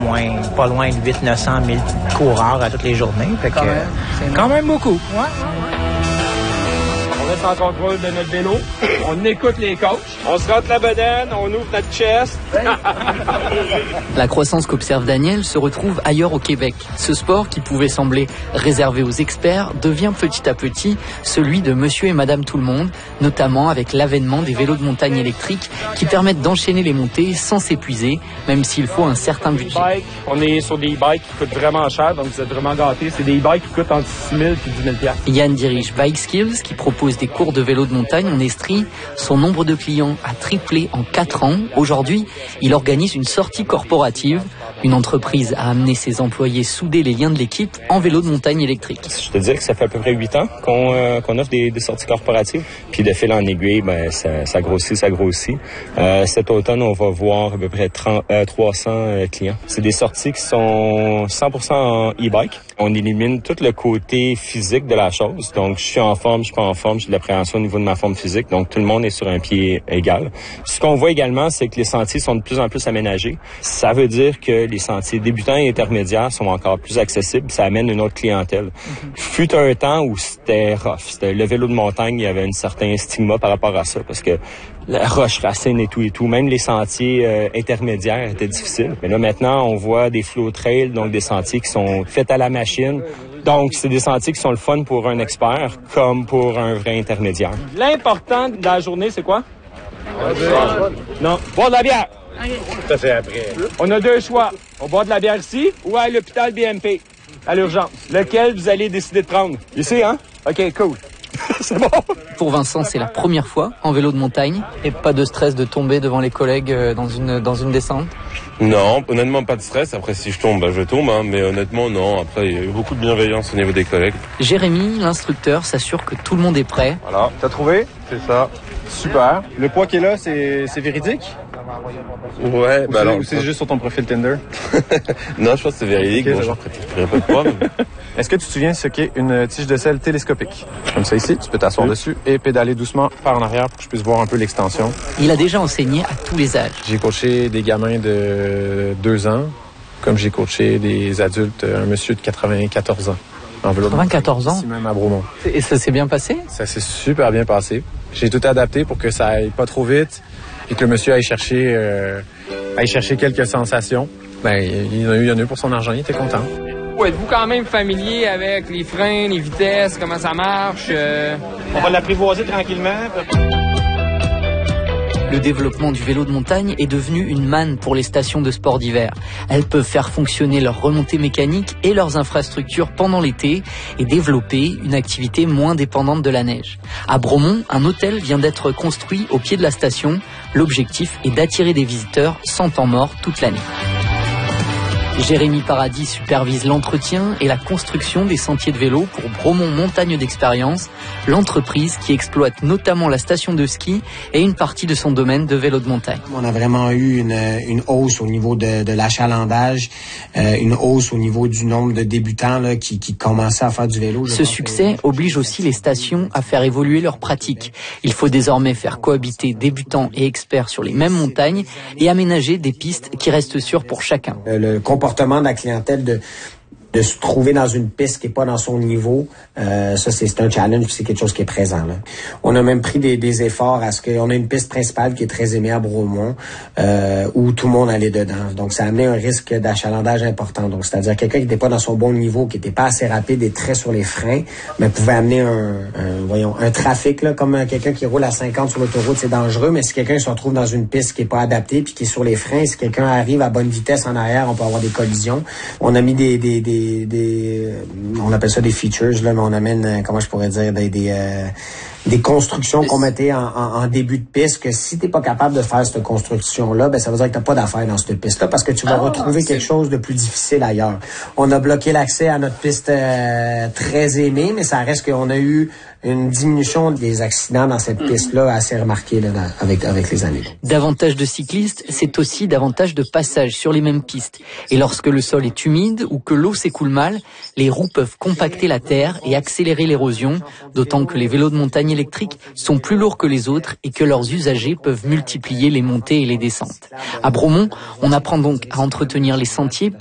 Pas loin de 800-900 000 coureurs à toutes les journées. Fait que, quand même beaucoup. Ouais. On reste en contrôle de notre vélo. On écoute les coachs. On se rentre la bedaine, on ouvre notre chest. La croissance qu'observe Daniel se retrouve ailleurs au Québec. Ce sport qui pouvait sembler réservé aux experts devient petit à petit celui de monsieur et madame tout le monde, notamment avec l'avènement des vélos de montagne électriques qui permettent d'enchaîner les montées sans s'épuiser, même s'il faut un certain budget. On est sur des bikes qui coûtent vraiment cher, donc vous êtes vraiment gâtés. C'est des bikes qui coûtent entre 6 000 et 10 000 $. Yann dirige Bike Skills qui propose des cours de vélo de montagne en Estrie. Son nombre de clients a triplé en 4 ans. Aujourd'hui, il organise une sortie corporative. Une entreprise a amené ses employés souder les liens de l'équipe en vélo de montagne électrique. Je te dirais que ça fait à peu près 8 ans qu'on offre des sorties corporatives. Puis de fil en aiguille, ça grossit. Cet automne, on va voir à peu près 300 clients. C'est des sorties qui sont 100% en e-bike. On élimine tout le côté physique de la chose. Donc, je suis en forme, je suis pas en forme, j'ai de l'appréhension au niveau de ma forme physique. Donc, tout le monde est sur un pied égal. Ce qu'on voit également, c'est que les sentiers sont de plus en plus aménagés. Ça veut dire que les sentiers débutants et intermédiaires sont encore plus accessibles. Ça amène une autre clientèle. Fut un temps où c'était rough. C'était le vélo de montagne, il y avait un certain stigma par rapport à ça parce que la roche racine et tout. Même les sentiers intermédiaires étaient difficiles. Mais là, maintenant, on voit des flow trails, donc des sentiers qui sont faits à la machine. Donc, c'est des sentiers qui sont le fun pour un expert comme pour un vrai intermédiaire. L'important de la journée, c'est quoi? Non, boire de la bière. Ça fait après. On a 2 choix. On boit de la bière ici ou à l'hôpital BMP, à l'urgence. Lequel vous allez décider de prendre? Ici, hein? OK, cool. C'est bon. Pour Vincent, c'est la première fois en vélo de montagne et pas de stress de tomber devant les collègues dans une descente. Non, honnêtement pas de stress. Après si je tombe, je tombe, hein. Mais honnêtement non. Après il y a eu beaucoup de bienveillance au niveau des collègues. Jérémy, l'instructeur, s'assure que tout le monde est prêt. Voilà, t'as trouvé? C'est ça. Super. Le poids qui est là, c'est véridique? Ouais, Ou c'est juste sur ton profil Tinder? Non, je pense que c'est véridique. Okay, bon, je ne pas de poids. Mais... Est-ce que tu te souviens ce qu'est une tige de selle télescopique? Comme ça ici, tu peux t'asseoir dessus et pédaler doucement par en arrière pour que je puisse voir un peu l'extension. Il a déjà enseigné à tous les âges. J'ai coaché des gamins de 2 ans, comme j'ai coaché des adultes, un monsieur de 94 ans. En vélo 94 ans? Ici même à Bromont. Et ça s'est bien passé? Ça s'est super bien passé. J'ai tout adapté pour que ça aille pas trop vite et que le monsieur aille chercher quelques sensations. Il y en a eu pour son argent, il était content. Êtes-vous quand même familier avec les freins, les vitesses, comment ça marche? On va l'apprivoiser tranquillement. Le développement du vélo de montagne est devenu une manne pour les stations de sport d'hiver. Elles peuvent faire fonctionner leurs remontées mécaniques et leurs infrastructures pendant l'été et développer une activité moins dépendante de la neige. À Bromont, un hôtel vient d'être construit au pied de la station. L'objectif est d'attirer des visiteurs sans temps mort toute l'année. Jérémy Paradis supervise l'entretien et la construction des sentiers de vélo pour Bromont Montagne d'Expérience, l'entreprise qui exploite notamment la station de ski et une partie de son domaine de vélo de montagne. On a vraiment eu une hausse au niveau de l'achalandage, une hausse au niveau du nombre de débutants là, qui commençaient à faire du vélo. Ce succès oblige aussi les stations à faire évoluer leurs pratiques. Il faut désormais faire cohabiter débutants et experts sur les mêmes montagnes et aménager des pistes qui restent sûres pour chacun. Le comportement de la clientèle de se trouver dans une piste qui est pas dans son niveau, ça c'est un challenge, c'est quelque chose qui est présent là. On a même pris des efforts à ce qu'on a une piste principale qui est très aimée à Bromont, où tout le monde allait dedans. Donc ça a amené un risque d'achalandage important. Donc c'est-à-dire quelqu'un qui n'était pas dans son bon niveau, qui n'était pas assez rapide et très sur les freins, mais pouvait amener un trafic là, comme quelqu'un qui roule à 50 sur l'autoroute, c'est dangereux. Mais si quelqu'un se retrouve dans une piste qui est pas adaptée puis qui est sur les freins, si quelqu'un arrive à bonne vitesse en arrière, on peut avoir des collisions. On a mis on appelle ça des features là, mais on amène comment je pourrais dire des constructions qu'on mettait en début de piste, que si t'es pas capable de faire cette construction-là, ça veut dire que t'as pas d'affaires dans cette piste-là, parce que tu vas retrouver quelque chose de plus difficile ailleurs. On a bloqué l'accès à notre piste très aimée, mais ça reste qu'on a eu une diminution des accidents dans cette piste-là assez remarquée là, avec les années. Davantage de cyclistes, c'est aussi davantage de passages sur les mêmes pistes. Et lorsque le sol est humide ou que l'eau s'écoule mal, les roues peuvent compacter la terre et accélérer l'érosion, d'autant que les vélos de montagne électriques sont plus lourds que les autres et que leurs usagers peuvent multiplier les montées et les descentes. À Bromont, on apprend donc à entretenir les sentiers